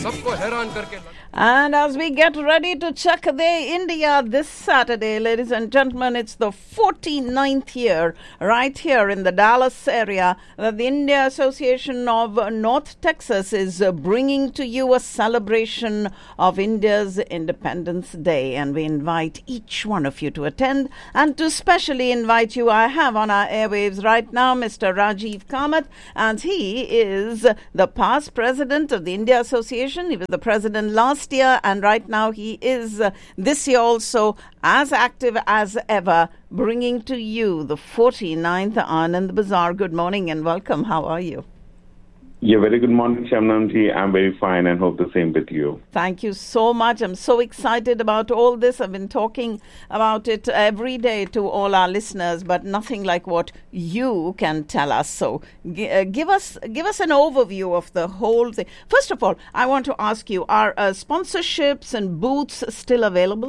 सबको हैरान करके. And as we get ready to check the India this Saturday, ladies and gentlemen, it's the 49th year right here in the Dallas area that the India Association of North Texas is bringing to you a celebration of India's Independence Day. And we invite each one of you to attend. And to specially invite you, I have on our airwaves right now Mr. Rajiv Kamath, and he is the past president of the India Association. He was the president last year, and right now he is this year also as active as ever, bringing to you the 49th Anand Bazaar. Good morning and welcome. How are you? Yeah, very good morning, Shabnamji. I'm very fine and hope the same with you. Thank you so much. I'm so excited about all this. I've been talking about it every day to all our listeners, but nothing like what you can tell us. So give us an overview of the whole thing. First of all, I want to ask you, are sponsorships and booths still available?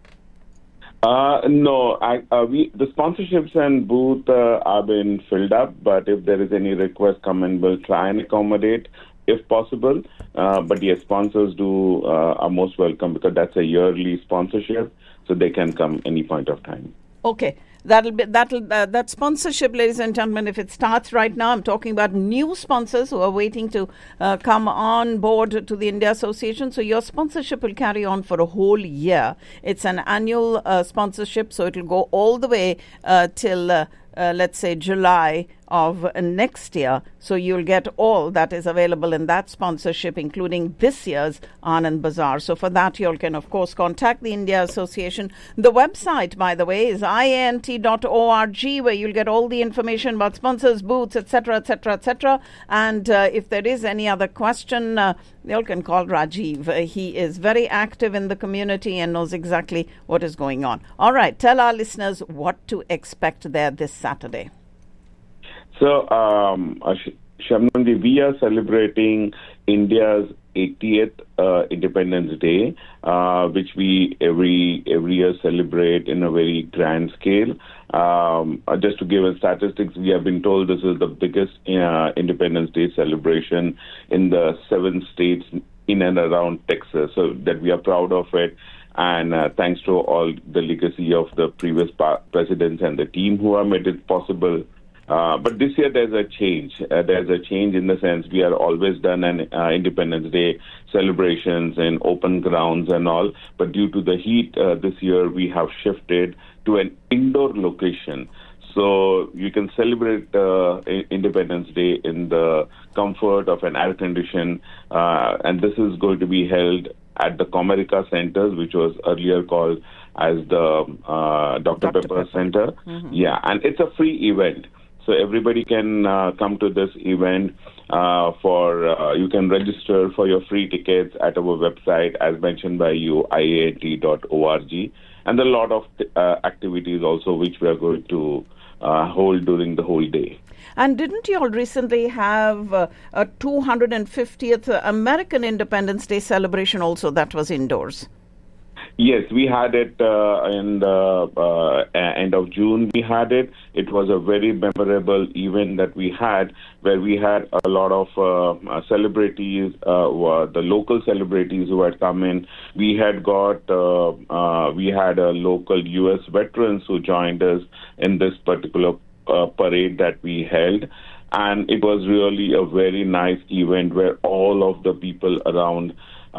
No, the sponsorships and booth are been filled up, but if there is any request come in, we'll try and accommodate if possible. But yes, sponsors are most welcome because that's a yearly sponsorship, so they can come any point of time. Okay. That sponsorship, ladies and gentlemen, if it starts right now, I'm talking about new sponsors who are waiting to come on board to the India Association. So your sponsorship will carry on for a whole year. It's an annual sponsorship, so it will go all the way till let's say July of next year. So you'll get all that is available in that sponsorship, including this year's Anand Bazaar. So for that, you can, of course, contact the India Association. The website, by the way, is iant.org, where you'll get all the information about sponsors, booths, etc., etc., etc. And if there is any other question, you can call Rajiv. He is very active in the community and knows exactly what is going on. All right, tell our listeners what to expect there this Saturday. So, Shabnamji, we are celebrating India's 80th Independence Day, which we every year celebrate in a very grand scale. Just to give a statistics, we have been told this is the biggest Independence Day celebration in the 7 states in and around Texas, so that we are proud of it. And thanks to all the legacy of the previous presidents and the team who have made it possible. But this year there's a change. There's a change in the sense we are always done an Independence Day celebrations in open grounds and all. But due to the heat this year, we have shifted to an indoor location. So you can celebrate Independence Day in the comfort of an air condition. And this is going to be held at the Comerica Centers, which was earlier called as the Dr. Pepper Center. Mm-hmm. Yeah, and it's a free event. So everybody can come to this event you can register for your free tickets at our website, as mentioned by you, iant.org. And a lot of activities also which we are going to hold during the whole day. And didn't you all recently have a 250th American Independence Day celebration also that was indoors? Yes, we had it in the end of June. We had it. It was a very memorable event that we had, where we had a lot of celebrities, the local celebrities who had come in. We had we had a local U.S. veterans who joined us in this particular parade that we held. And it was really a very nice event where all of the people in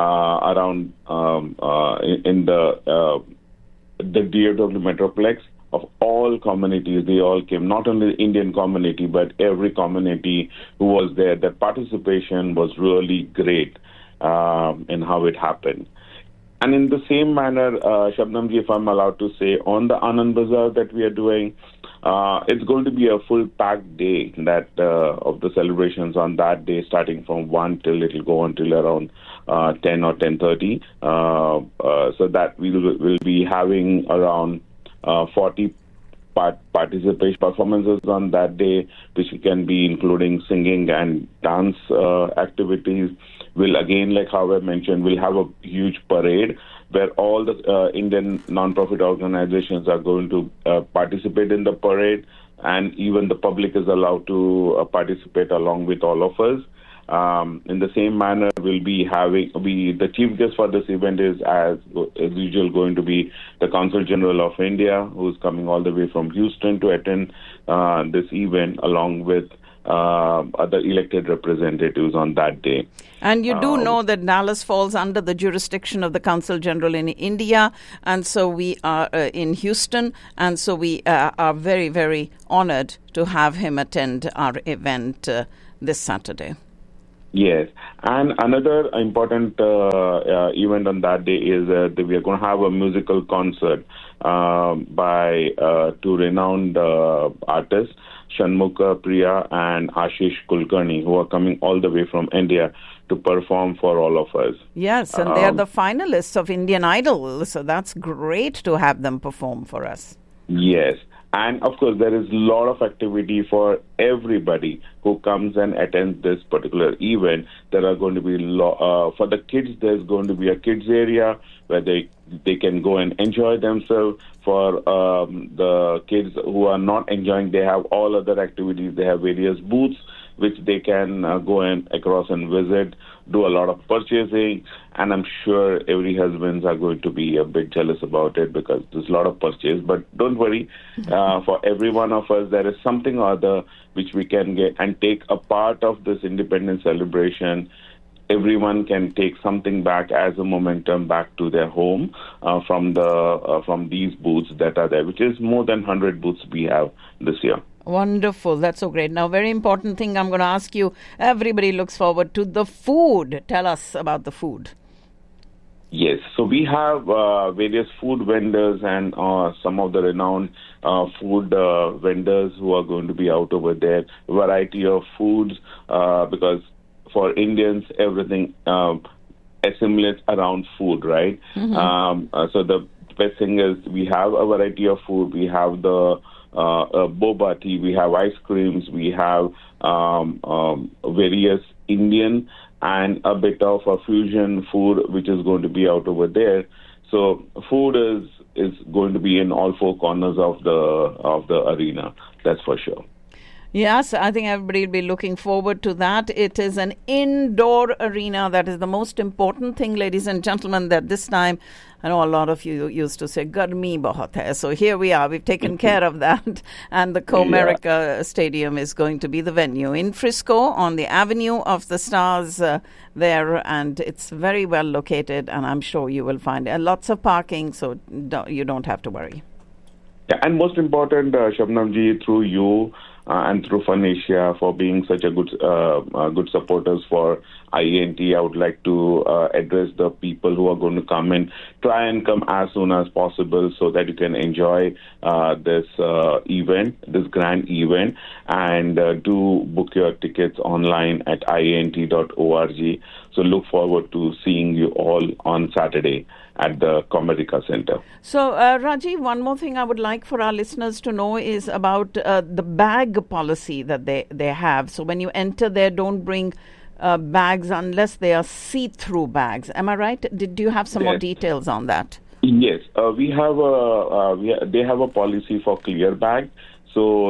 the DFW Metroplex of all communities, they all came, not only the Indian community, but every community who was there. The participation was really great in how it happened. And in the same manner, Shabnamji, if I'm allowed to say, on the Anand Bazaar that we are doing, it's going to be a full-packed day that of the celebrations on that day, starting from 1 till it will go until around 10 or 10:30. So that we will be having around 40 participation performances on that day, which can be including singing and dance activities. We'll again, like how I mentioned, we'll have a huge parade where all the Indian non-profit organizations are going to participate in the parade, and even the public is allowed to participate along with all of us. In the same manner, we'll be having the chief guest for this event is, as usual, going to be the Consul General of India, who's coming all the way from Houston to attend this event, along with other elected representatives on that day. And you do know that Dallas falls under the jurisdiction of the Consul General in India, and so we are in Houston, and so we are very, very honored to have him attend our event this Saturday. Yes, and another important event on that day is that we are going to have a musical concert by two renowned artists, Shanmukha Priya and Ashish Kulkarni, who are coming all the way from India to perform for all of us. Yes, and they are the finalists of Indian Idol, so that's great to have them perform for us. Yes. And, of course, there is a lot of activity for everybody who comes and attends this particular event. There are going to be, for the kids, there's going to be a kids area where they can go and enjoy themselves. For the kids who are not enjoying, they have all other activities. They have various booths which they can go across and visit, do a lot of purchasing, and I'm sure every husbands are going to be a bit jealous about it because there's a lot of purchase. But don't worry, for every one of us, there is something or other which we can get and take a part of this independence celebration. Everyone can take something back as a momentum back to their home from these booths that are there, which is more than 100 booths we have this year. Wonderful. That's so great. Now, very important thing I'm going to ask you. Everybody looks forward to the food. Tell us about the food. Yes. So we have various food vendors and some of the renowned food vendors who are going to be out over there. Variety of foods because for Indians, everything assimilates around food, right? Mm-hmm. So the best thing is we have a variety of food. We have the boba tea, we have ice creams, we have various Indian and a bit of a fusion food which is going to be out over there. So food is going to be in all four corners of the arena, that's for sure. Yes, I think everybody will be looking forward to that. It is an indoor arena. That is the most important thing, ladies and gentlemen, that this time, I know a lot of you used to say, garmi bahut hai. So here we are. We've taken care of that. And the Comerica Stadium is going to be the venue in Frisco on the Avenue of the Stars there. And it's very well located. And I'm sure you will find lots of parking. So you don't have to worry. Yeah, and most important, Shabnamji, through you and through Fun Asia for being such a good supporters for IENT, I would like to address the people who are going to come in. Try and come as soon as possible so that you can enjoy this event, this grand event, and do book your tickets online at ient.org. So look forward to seeing you all on Saturday at the Comerica Center. So, Rajiv, one more thing I would like for our listeners to know is about the bag policy that they have. So when you enter there, don't bring bags unless they are see-through bags. Am I right? Did you have some more details on that? Yes, they have a policy for clear bag. So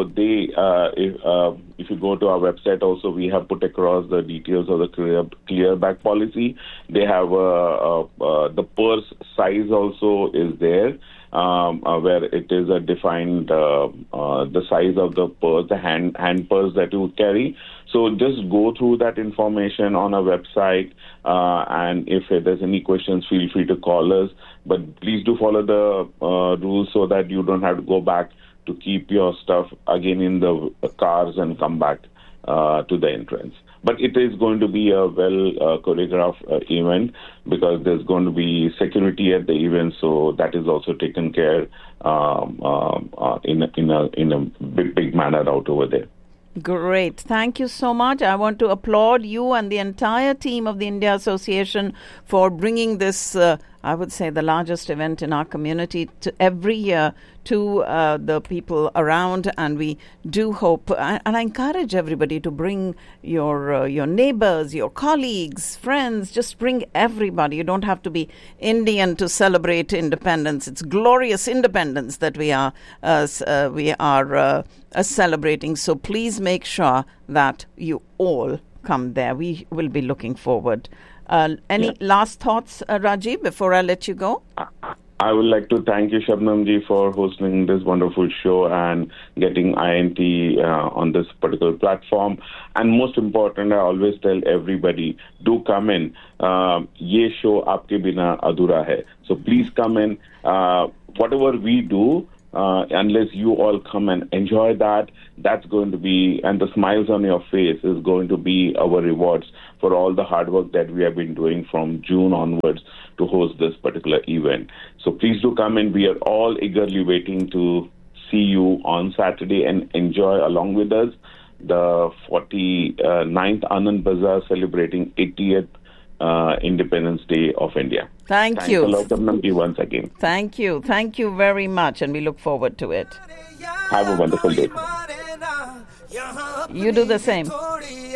if you go to our website also, we have put across the details of the clear bag policy. They have the purse size also is there, where it is a defined the size of the purse, the hand purse that you carry. So just go through that information on our website, and if there's any questions, feel free to call us. But please do follow the rules so that you don't have to go back to keep your stuff again in the cars and come back to the entrance. But it is going to be a well choreographed event because there's going to be security at the event, so that is also taken care in a big manner out over there. Great. Thank you so much. I want to applaud you and the entire team of the India Association for bringing this, I would say, the largest event in our community to every year to the people around. And we do hope, and I encourage everybody to bring your neighbors, your colleagues, friends, just bring everybody. You don't have to be Indian to celebrate independence. It's glorious independence that we are celebrating. So please make sure that you all come there. We will be looking forward. Any last thoughts, Rajiv, before I let you go? I would like to thank you, Shabnamji, for hosting this wonderful show and getting INT on this particular platform. And most important, I always tell everybody, do come in. Ye show aapke bina adhura hai. So please come in. Whatever we do, unless you all come and enjoy that, that's going to be, and the smiles on your face is going to be our rewards for all the hard work that we have been doing from June onwards to host this particular event. So please do come in. We are all eagerly waiting to see you on Saturday and enjoy along with us the 49th Anand Bazaar celebrating 80th Independence Day of India. Thanks you. Thanks a lot, Namji, once again. Thank you. Thank you very much, and we look forward to it. Have a wonderful day. You do the same.